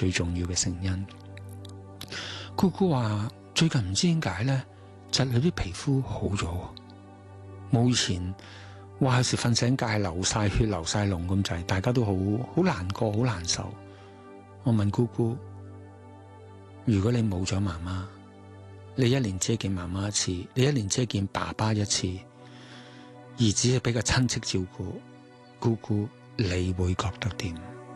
最重要嘅成因。姑姑話最近唔知點解咧，侄女啲皮膚好咗，冇以前話有時瞓醒覺流晒血流晒膿咁滯，大家都好難過好難受。我問姑姑，如果你冇咗媽媽，你一年只係見媽媽一次，你一年只係見爸爸一次，而只係俾個親戚照顧，姑姑你會覺得點？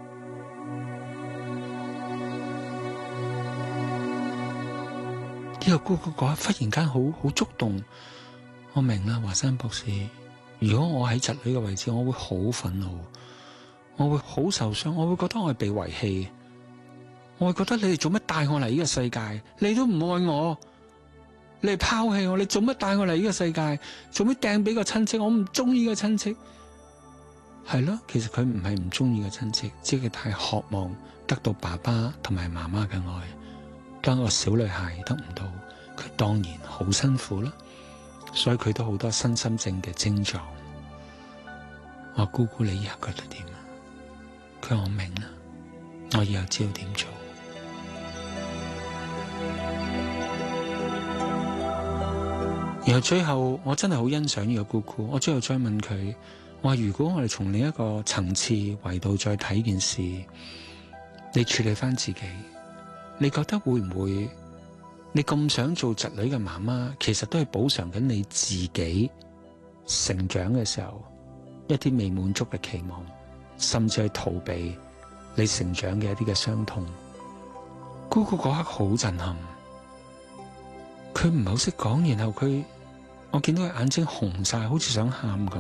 呢個姑姑嗰忽然間好觸動，我明啦，華山博士。如果我喺侄女嘅位置，我會好憤怒，我會好受傷，我會覺得我係被遺棄，我會覺得你哋做乜帶我嚟呢個世界？你都唔愛我，你係拋棄我，你做乜帶我嚟呢個世界？做乜掟俾個親戚？我唔中意個親戚。係咯，其實佢唔係唔中意個親戚，只係佢太渴望得到爸爸同埋媽媽嘅愛。當個小女孩得唔到，佢當然好辛苦啦，所以佢都好多身心症嘅症狀。我姑姑你以後覺得點啊？佢話我明啦，我以後知道點做。然後最後我真係好欣賞呢個姑姑，我最後再問佢，我話如果我哋從另一個層次維度再睇件事，你處理翻自己，你覺得會唔會你咁想做侄女嘅媽媽，其實都係補償緊你自己成長嘅時候一啲未滿足嘅期望，甚至係逃避你成長嘅一啲嘅傷痛。姑姑嗰刻好震撼，佢唔係好識講，然後我見到佢眼睛紅晒，好似想喊咁。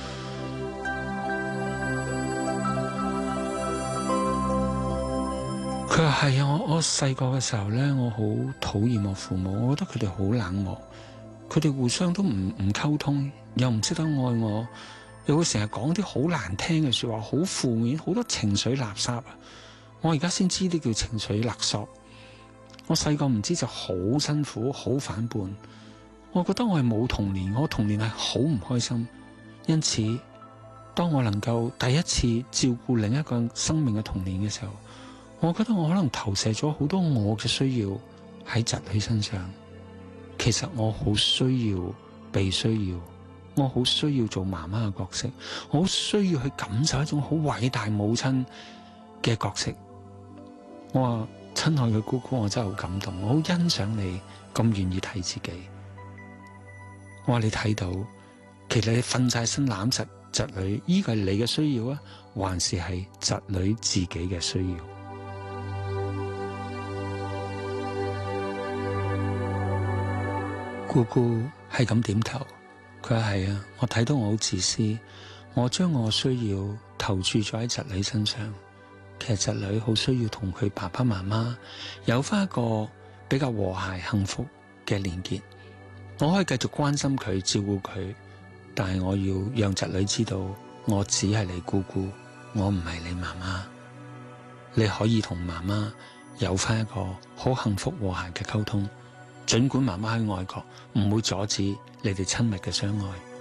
佢話係啊，我細個嘅時候咧，我好討厭我父母，我覺得佢哋好冷漠，佢哋互相都唔溝通，又唔識得愛我，又會成日講啲好難聽嘅說話，好負面，好多情緒垃圾啊！我而家先知啲叫情緒勒索。我細個唔知就好辛苦，好反叛。我覺得我係冇童年，我童年係好唔開心。因此，當我能夠第一次照顧另一個生命嘅童年嘅時候，我覺得我可能投射咗好多我嘅需要喺侄女身上。其實我好需要被需要，我好需要做媽媽嘅角色，我好需要去感受一種好偉大母親嘅角色。我話親愛嘅姑姑，我真係好感動，我好欣賞你咁願意睇自己。我話你睇到，其實你瞓晒身攬實侄女，呢個係你嘅需要啊，還是係侄女自己嘅需要？姑姑係咁點頭，佢話係啊，我睇到我好自私，我將我需要投注咗喺侄女身上。其實侄女好需要同佢爸爸媽媽有翻一個比較和諧幸福嘅連結。我可以繼續關心佢，照顧佢，但係我要讓侄女知道，我只係你姑姑，我唔係你媽媽。你可以同媽媽有翻一個好幸福和諧嘅溝通，儘管媽媽喺外國，唔會阻止你哋親密嘅相愛。